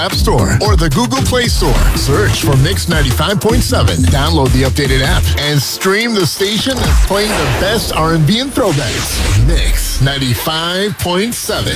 App Store or the Google Play Store. Search for Mix 95.7. Download the updated app and stream the station that's playing the best R&B and throwbacks. Mix 95.7.